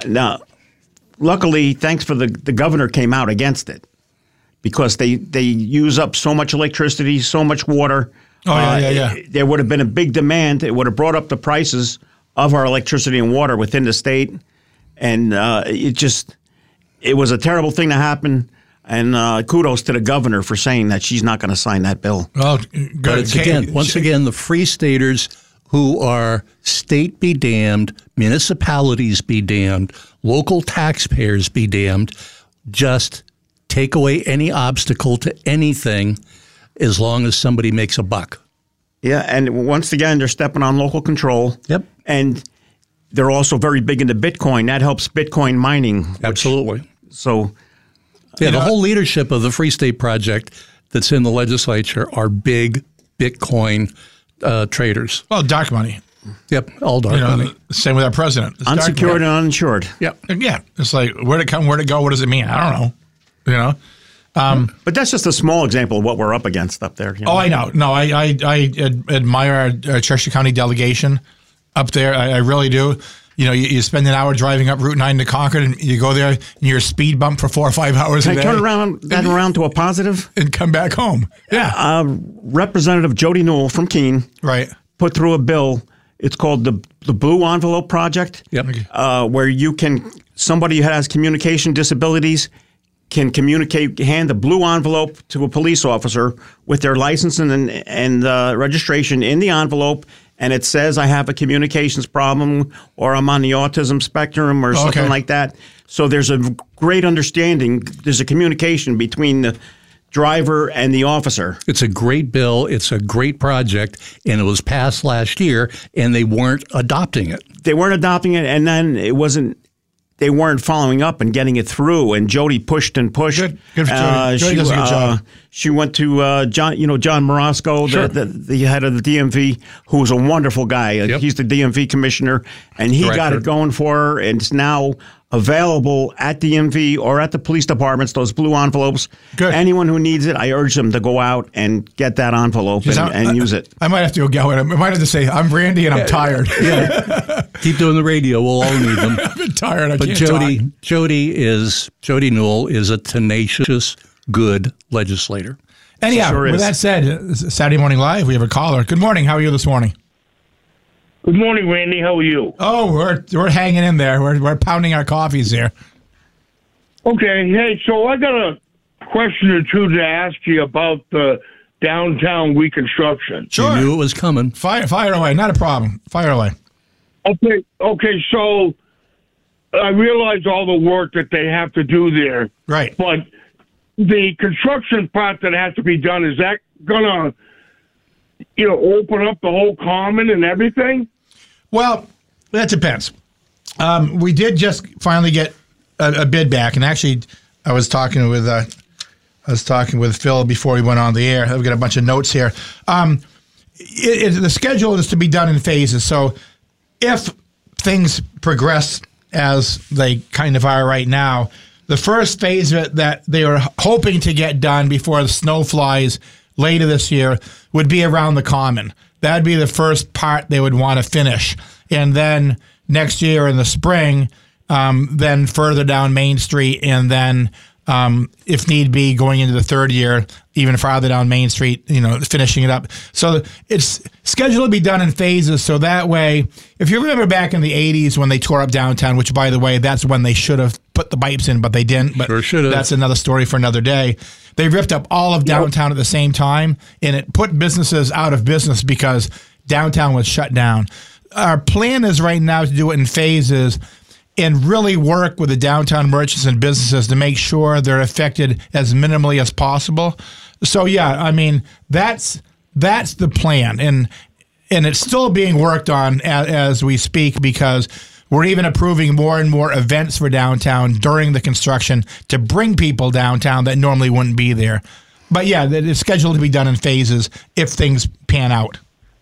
Now, luckily, thanks for the governor came out against it because they use up so much electricity, so much water. There would have been a big demand. It would have brought up the prices of our electricity and water within the state. And it was a terrible thing to happen. And kudos to the governor for saying that she's not going to sign that bill. Well, good. But it's once again, the Free Staters who are state be damned, municipalities be damned, local taxpayers be damned, just take away any obstacle to anything as long as somebody makes a buck. Yeah, and once again, they're stepping on local control. Yep. And they're also very big into Bitcoin. That helps Bitcoin mining. Absolutely. The whole leadership of the Free State Project that's in the legislature are big Bitcoin traders. Well, dark money. Yep, all dark money. Same with our president. It's unsecured and uninsured. Yep. Yeah. It's like, where'd it come, where'd it go, what does it mean? I don't know. But that's just a small example of what we're up against up there. Oh, I know. No, I admire our Cheshire County delegation up there. I really do. You spend an hour driving up Route 9 to Concord, and you go there, and you're a speed bump for 4 or 5 hours a day. Can I turn around to a positive? And come back home. Yeah. Representative Jody Newell from Keene put through a bill. It's called the Blue Envelope Project, where somebody who has communication disabilities can hand the blue envelope to a police officer with their license and registration in the envelope, and it says, I have a communications problem or I'm on the autism spectrum or something like that. So there's a great understanding. There's a communication between the driver and the officer. It's a great bill. It's a great project, and it was passed last year, and they weren't adopting it. They weren't adopting it, and then they weren't following up and getting it through, and Jody pushed and pushed. Good for Jody. Jody does a good job. She went to John Morosco, the head of the DMV, who was a wonderful guy. Yep. He's the DMV commissioner, and he got it going for her, and it's now available at DMV or at the police departments, those blue envelopes. Good. Anyone who needs it, I urge them to go out and get that envelope and use it. I might have to go get one. I might have to say, I'm Randy and I'm tired. Keep doing the radio. We'll all need them. I've been tired. I but can't talk. Jody Newell is a tenacious, good legislator. Anyhow, with that said, Saturday Morning Live, we have a caller. Good morning. How are you this morning? Good morning, Randy. How are you? Oh, we're hanging in there. We're pounding our coffees here. Okay. Hey, so I got a question or two to ask you about the downtown reconstruction. Sure. You knew it was coming. Fire away. Not a problem. Fire away. Okay. So I realize all the work that they have to do there. Right. But the construction part that has to be done, is that going to, open up the whole common and everything? Well, that depends. We did just finally get a bid back, and actually, I was talking with Phil before we went on the air. I've got a bunch of notes here. The schedule is to be done in phases. So, if things progress as they kind of are right now, the first phase of it that they were hoping to get done before the snow flies later this year would be around the common. That'd be the first part they would want to finish. And then next year in the spring, then further down Main Street, and then if need be, going into the third year, even farther down Main Street, finishing it up. So it's scheduled to be done in phases. So that way, if you remember back in the 80s when they tore up downtown, which, by the way, that's when they should have put the pipes in, but they didn't. But sure should have. That's another story for another day. They ripped up all of downtown at the same time, and it put businesses out of business because downtown was shut down. Our plan is right now to do it in phases and really work with the downtown merchants and businesses to make sure they're affected as minimally as possible. So, yeah, I mean, that's the plan. And it's still being worked on as we speak, because we're even approving more and more events for downtown during the construction to bring people downtown that normally wouldn't be there. But, yeah, it's scheduled to be done in phases if things pan out.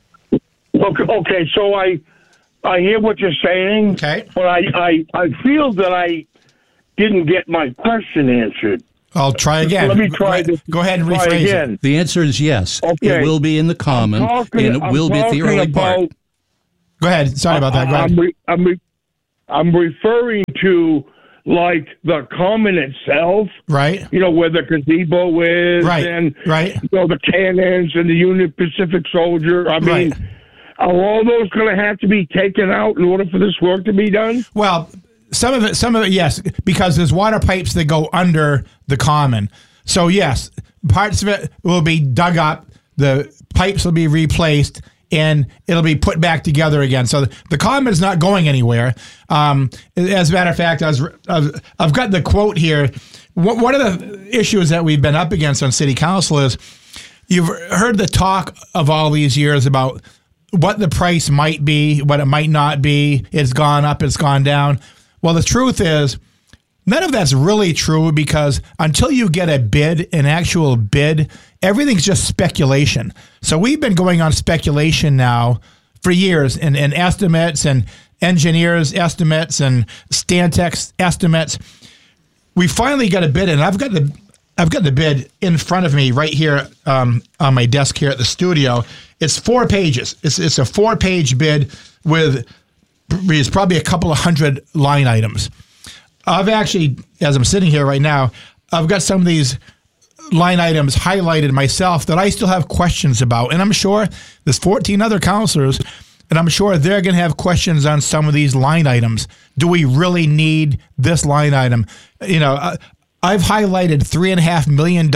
Okay, so I hear what you're saying, okay, but I feel that I didn't get my question answered. I'll try again. Let me try this. Go ahead and rephrase again. it. The answer is yes. Okay. It will be in the common, and it will be at the early part. Go ahead. Sorry about that. Go ahead. I'm referring to like the common itself, right? You know, where the gazebo is, right? And right. You know, the cannons and the Union Pacific Soldier. I mean, are all those going to have to be taken out in order for this work to be done? Well, some of it, yes, because there's water pipes that go under the common. So yes, parts of it will be dug up. The pipes will be replaced, and it'll be put back together again. So the common is not going anywhere. As a matter of fact, I've got the quote here. One of the issues that we've been up against on City Council is you've heard the talk of all these years about what the price might be, what it might not be. It's gone up, it's gone down. Well, the truth is, none of that's really true, because until you get a bid, an actual bid, everything's just speculation. So we've been going on speculation now for years, and estimates and engineers' estimates and Stantec's estimates. We finally got a bid, and I've got the bid in front of me right here on my desk here at the studio. It's 4 pages. It's a 4-page bid with probably a couple of hundred line items. I've actually, as I'm sitting here right now, I've got some of these line items highlighted myself that I still have questions about. And I'm sure there's 14 other counselors, and I'm sure they're going to have questions on some of these line items. Do we really need this line item? You know, I've highlighted $3.5 million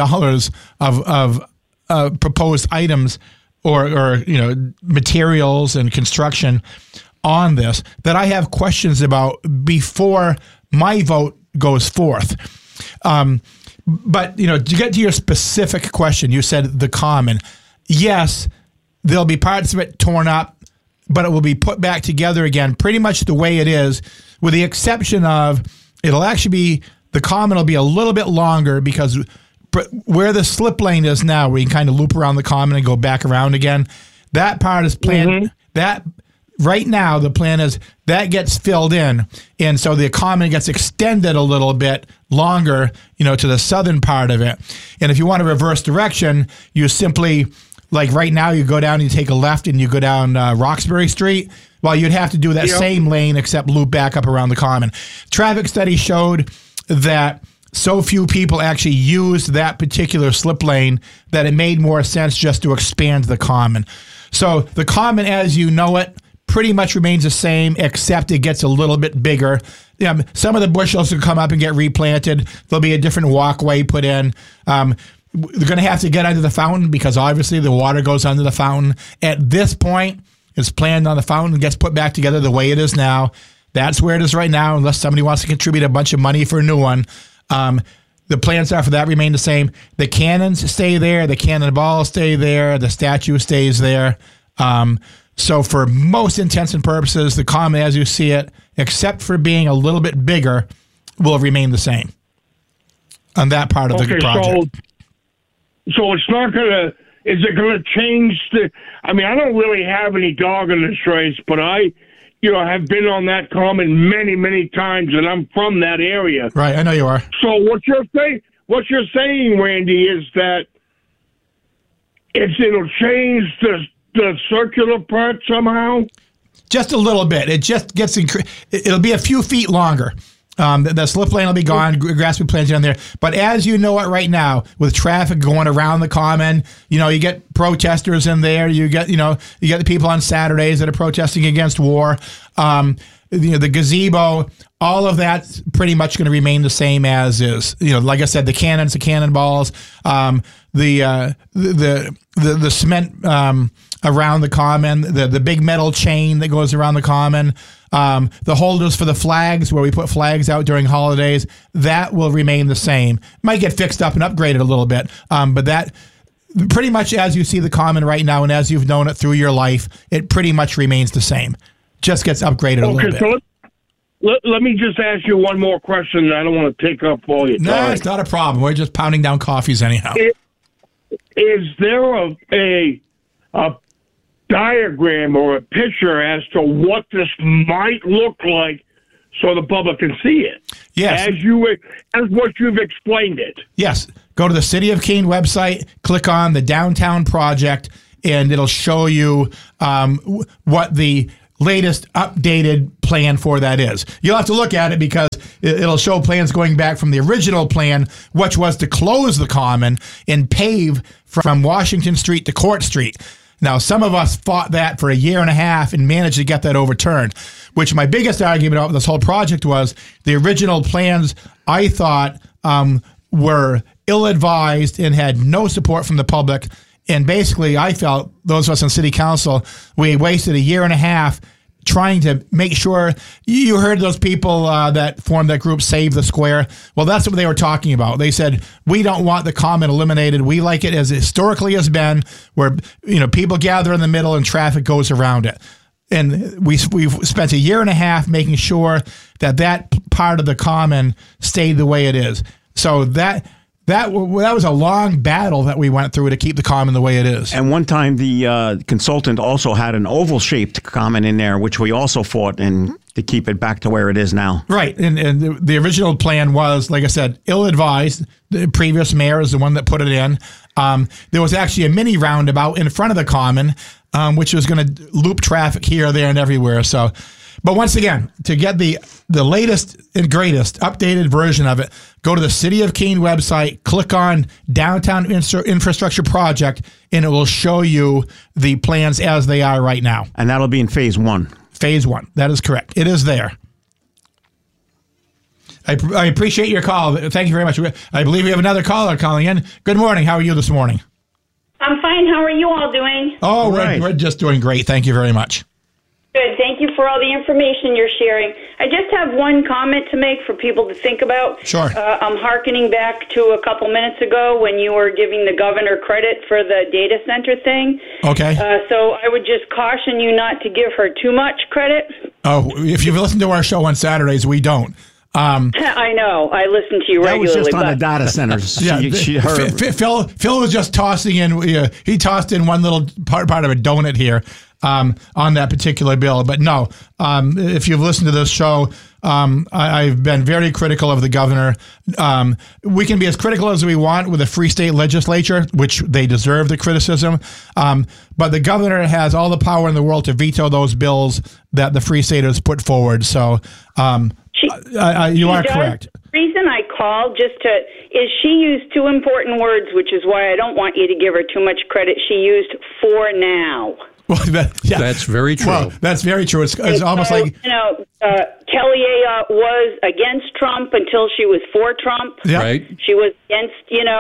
of proposed items or you know, materials and construction on this that I have questions about before my vote goes forth. But, you know, to get to your specific question, you said the common. Yes, there'll be parts of it torn up, but it will be put back together again pretty much the way it is, with the exception of it'll actually be, the common will be a little bit longer, because where the slip lane is now, where you can kind of loop around the common and go back around again, that part is planned. Mm-hmm. That right now, the plan is that gets filled in, and so the common gets extended a little bit longer, you know, to the southern part of it. And if you want to reverse direction, you simply, like right now, you go down and you take a left and you go down Roxbury Street. Well, you'd have to do that same lane except loop back up around the common. Traffic study showed that so few people actually used that particular slip lane that it made more sense just to expand the common. So the common as you know it pretty much remains the same, except it gets a little bit bigger. Some of the bushels will come up and get replanted. There'll be a different walkway put in. They're going to have to get under the fountain, because obviously the water goes under the fountain. At this point, it's planned on the fountain and gets put back together the way it is now. That's where it is right now, unless somebody wants to contribute a bunch of money for a new one. The plans are for that remain the same. The cannons stay there. The cannonballs stay there. The statue stays there. So for most intents and purposes, the common as you see it, except for being a little bit bigger, will remain the same on that part of the project. So it's not going to, is it going to change I mean, I don't really have any dog in this race, but I, you know, have been on that common many, many times, and I'm from that area. Right, I know you are. So what you're saying, Randy, is that it'll change the circular part somehow? Just a little bit. It just gets it'll be a few feet longer. The slip lane will be gone. Grass will be planted on there. But as you know it right now, with traffic going around the common, you know, you get protesters in there. You get the people on Saturdays that are protesting against war. The gazebo, all of that's pretty much going to remain the same as is. You know, like I said, the cannons, the cannonballs, the cement around the common, the big metal chain that goes around the common, the holders for the flags where we put flags out during holidays, that will remain the same. Might get fixed up and upgraded a little bit, but that pretty much as you see the common right now and as you've known it through your life, it pretty much remains the same. Just gets upgraded a little bit. So let me just ask you one more question. I don't want to take up all your time. No, it's not a problem. We're just pounding down coffees anyhow. Is there a diagram or a picture as to what this might look like so the public can see it? Yes. As what you've explained it. Yes. Go to the City of Keene website, click on the downtown project, and it'll show you what the latest updated plan for that is. You'll have to look at it because it'll show plans going back from the original plan, which was to close the common and pave from Washington Street to Court Street. Now, some of us fought that for a year and a half and managed to get that overturned, which my biggest argument about this whole project was the original plans, I thought, were ill-advised and had no support from the public. And basically, I felt, those of us on city council, we wasted a year and a half trying to make sure. You heard those people that formed that group, Save the Square. Well, that's what they were talking about. They said, we don't want the common eliminated. We like it as historically has been, where people gather in the middle and traffic goes around it. And we've spent a year and a half making sure that part of the common stayed the way it is. So that was a long battle that we went through to keep the common the way it is. And one time the consultant also had an oval-shaped common in there, which we also fought to keep it back to where it is now. Right. And the original plan was, like I said, ill-advised. The previous mayor is the one that put it in. There was actually a mini roundabout in front of the common, which was going to loop traffic here, there, and everywhere. So, but once again, to get the latest and greatest updated version of it, go to the City of Keene website, click on Downtown Infrastructure Project, and it will show you the plans as they are right now. And that'll be in Phase 1. Phase 1. That is correct. It is there. I appreciate your call. Thank you very much. I believe we have another caller calling in. Good morning. How are you this morning? I'm fine. How are you all doing? Oh, we're just doing great. Thank you very much. Good. Thank you for all the information you're sharing. I just have one comment to make for people to think about. Sure. I'm hearkening back to a couple minutes ago when you were giving the governor credit for the data center thing. Okay. So I would just caution you not to give her too much credit. Oh, if you've listened to our show on Saturdays, we don't. I know. I listen to you that regularly. That was just on the data centers. Yeah, Phil was just tossing in. He tossed in one little part of a donut here on that particular bill. But no, if you've listened to this show, I've been very critical of the governor. We can be as critical as we want with the Free State Legislature, which they deserve the criticism. But the governor has all the power in the world to veto those bills that the Free Staters put forward. So you are correct. The reason I called is she used two important words, which is why I don't want you to give her too much credit. She used "for now." Well, that's very true. Well, that's very true. It's almost like Kelly Ayotte was against Trump until she was for Trump. Yeah. Right. She was against,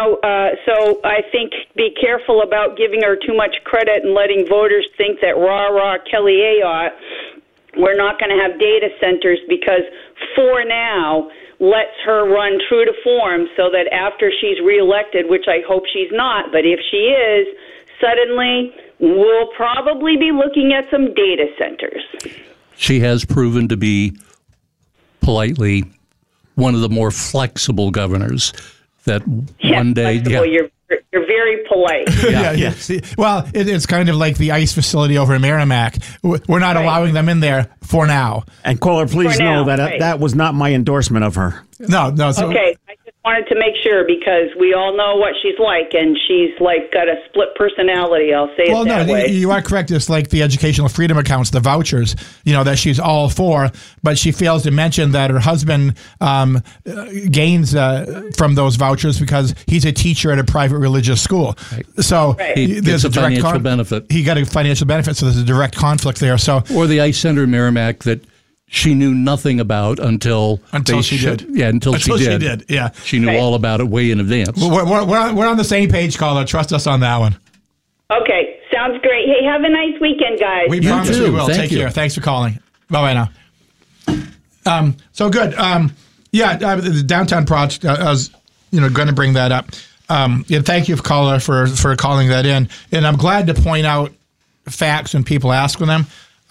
so I think be careful about giving her too much credit and letting voters think that rah Kelly Ayotte. We're not going to have data centers because for now lets her run true to form so that after she's reelected, which I hope she's not, but if she is, suddenly we'll probably be looking at some data centers. She has proven to be, politely, one of the more flexible governors that one day... Flexible. Yeah. You're very polite. Yeah. See, well, it's kind of like the ICE facility over in Merrimack. We're not allowing them in there for now. And caller, please know that that was not my endorsement of her. No. So, okay. I just wanted to make sure because we all know what she's like, and she's got a split personality. I'll say it that way. You are correct. It's like the educational freedom accounts, the vouchers, that she's all for, but she fails to mention that her husband gains from those vouchers because he's a teacher at a private religious school. Right. So there's a direct financial benefit. He got a financial benefit, so there's a direct conflict there. So, or the ICE Center in Merrimack that she knew nothing about until she did. Yeah, until she did. Yeah, she knew all about it way in advance. We're on the same page, caller. Trust us on that one. Okay, sounds great. Hey, have a nice weekend, guys. We promise we will. Take care. Thanks for calling. Bye now. So good. The downtown project. I was, going to bring that up. And thank you, caller, for calling that in. And I'm glad to point out facts when people ask for them.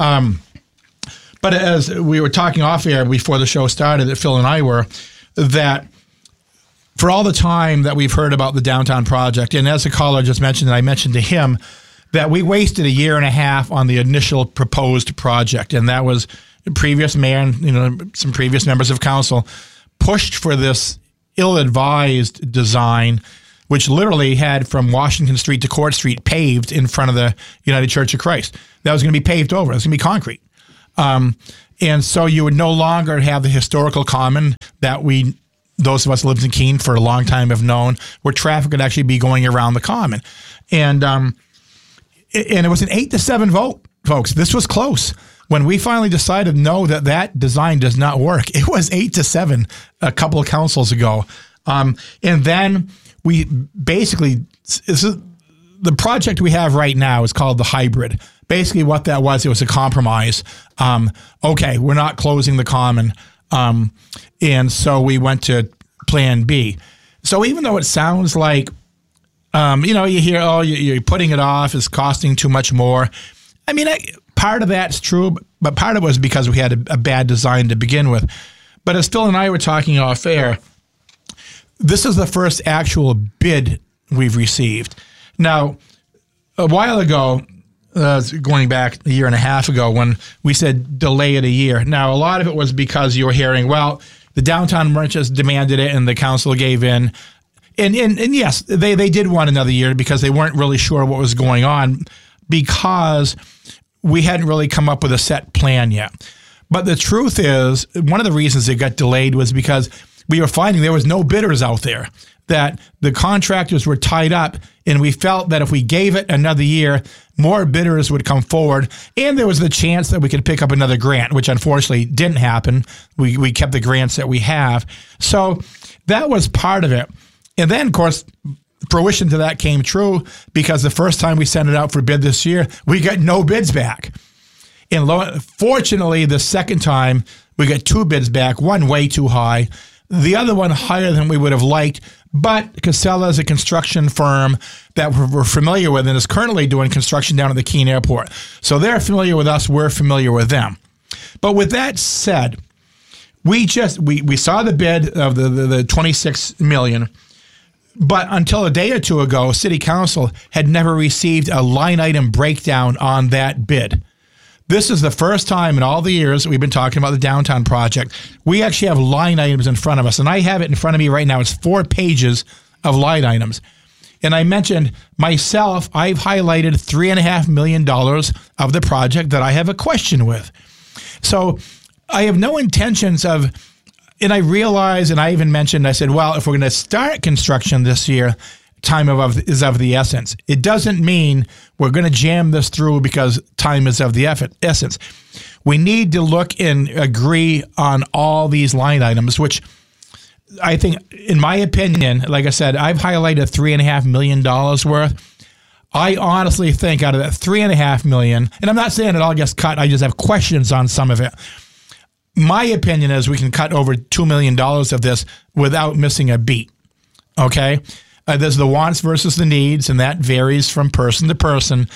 But as we were talking off air before the show started, that Phil and I were, that for all the time that we've heard about the downtown project, and as the caller just mentioned, and I mentioned to him, that we wasted a year and a half on the initial proposed project, and that was the previous mayor and some previous members of council pushed for this ill-advised design, which literally had from Washington Street to Court Street paved in front of the United Church of Christ. That was going to be paved over. It was going to be concrete. And so you would no longer have the historical common that those of us who lived in Keene for a long time have known, where traffic would actually be going around the common. And it was an 8-7 vote, folks. This was close. When we finally decided, no, that design does not work, it was 8-7 a couple of councils ago. And then we basically, the project we have right now is called the hybrid. Basically what that was, it was a compromise. Okay, we're not closing the common. And so we went to plan B. So even though it sounds like, you hear, you're putting it off, it's costing too much more. I mean, part of that's true, but part of it was because we had a bad design to begin with. But as Phil and I were talking off air, this is the first actual bid we've received. Now, a while ago, going back a year and a half ago, when we said delay it a year. Now, a lot of it was because you were hearing, well, the downtown merchants demanded it and the council gave in. And yes, they did want another year because they weren't really sure what was going on, because we hadn't really come up with a set plan yet. But the truth is, one of the reasons it got delayed was because we were finding there was no bidders out there, that the contractors were tied up, and we felt that if we gave it another year, more bidders would come forward, and there was the chance that we could pick up another grant, which unfortunately didn't happen. We kept the grants that we have. So that was part of it. And then, of course, fruition to that came true, because the first time we sent it out for bid this year, we got no bids back. And fortunately, the second time, we got 2 bids back, one way too high, the other one higher than we would have liked. But Casella is a construction firm that we're familiar with and is currently doing construction down at the Keene Airport. So they're familiar with us, we're familiar with them. But with that said, we saw the bid of the $26 million. But until a day or two ago, City Council had never received a line item breakdown on that bid. This is the first time in all the years we've been talking about the downtown project, we actually have line items in front of us. And I have it in front of me right now. It's 4 pages of line items. And I mentioned myself, I've highlighted $3.5 million of the project that I have a question with. So I have no intentions of, and I realize, and I even mentioned, I said, well, if we're going to start construction this year, time is of the essence. It doesn't mean we're going to jam this through because time is of the essence. We need to look and agree on all these line items, which I think, in my opinion, like I said, I've highlighted $3.5 million worth. I honestly think out of that $3.5 million, and I'm not saying it all gets cut, I just have questions on some of it. My opinion is we can cut over $2 million of this without missing a beat. Okay? There's the wants versus the needs, and that varies from person to person.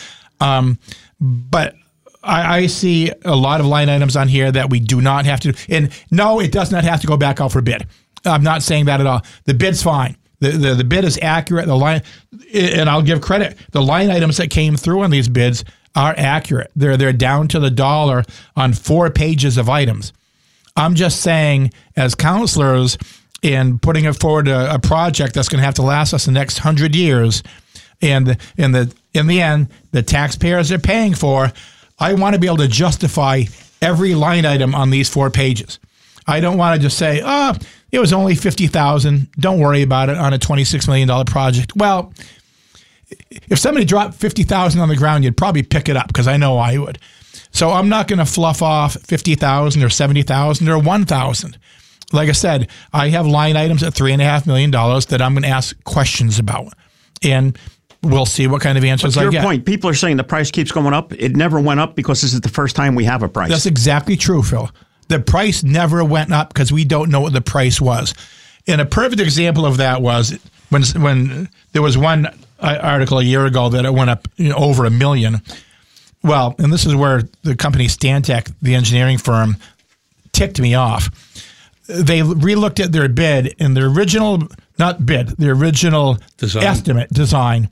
But I see a lot of line items on here that we do not have to. And no, it does not have to go back out for bid. I'm not saying that at all. The bid's fine. The bid is accurate. The line, and I'll give credit. The line items that came through on these bids are accurate. They're down to the dollar on 4 pages of items. I'm just saying, as counselors, and putting it forward a project that's going to have to last us the next 100 years, and in the end, the taxpayers are paying for, I want to be able to justify every line item on these 4 pages. I don't want to just say, it was only $50,000. Don't worry about it on a $26 million project. Well, if somebody dropped $50,000 on the ground, you'd probably pick it up, because I know I would. So I'm not going to fluff off $50,000 or $70,000 or $1,000. Like I said, I have line items at $3.5 million that I'm going to ask questions about, and we'll see what kind of answers I get. To your point, people are saying the price keeps going up. It never went up because this is the first time we have a price. That's exactly true, Phil. The price never went up because we don't know what the price was. And a perfect example of that was when there was one article a year ago that it went up over $1 million. Well, and this is where the company Stantec, the engineering firm, ticked me off. They relooked at their bid, and the original, not bid, the original design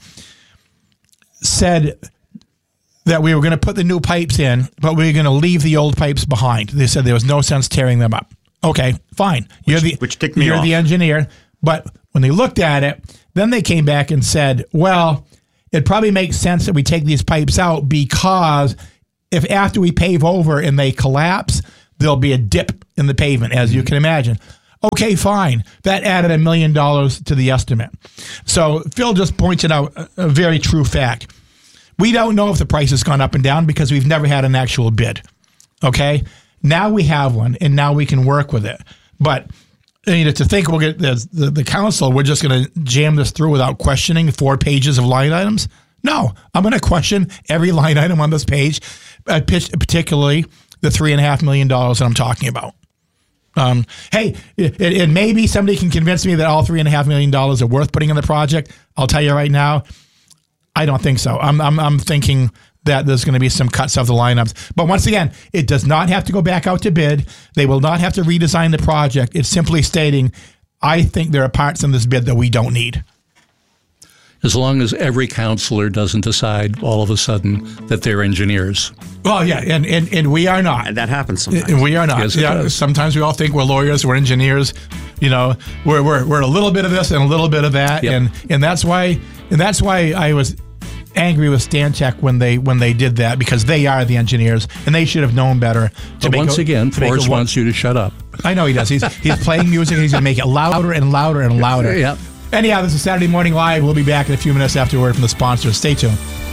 said that we were going to put the new pipes in, but we were going to leave the old pipes behind. They said there was no sense tearing them up. Okay, fine. Which ticked me off. You're the engineer. But when they looked at it, then they came back and said, well, it probably makes sense that we take these pipes out, because if after we pave over and they collapse, there'll be a dip in the pavement, as you can imagine. Okay, fine. That added $1 million to the estimate. So Phil just pointed out a very true fact. We don't know if the price has gone up and down because we've never had an actual bid. Okay? Now we have one, and now we can work with it. But to think we'll get the council, we're just going to jam this through without questioning 4 pages of line items? No. I'm going to question every line item on this page, particularly the $3.5 million that I'm talking about. Hey, and maybe somebody can convince me that all $3.5 million are worth putting in the project. I'll tell you right now, I don't think so. I'm thinking that there's going to be some cuts of the lineups. But once again, it does not have to go back out to bid. They will not have to redesign the project. It's simply stating, I think there are parts in this bid that we don't need. As long as every counselor doesn't decide all of a sudden that they're engineers. Well, yeah, and we are not. That happens sometimes. We are not. Yes, yeah, sometimes we all think we're lawyers, we're engineers. We're a little bit of this and a little bit of that, yep. and that's why I was angry with Stantec when they did that, because they are the engineers and they should have known better. But once again, Forrest wants you to shut up. I know he does. He's playing music and he's going to make it louder and louder and louder. Yep. Anyhow, this is Saturday Morning Live. We'll be back in a few minutes after a word from the sponsors. Stay tuned.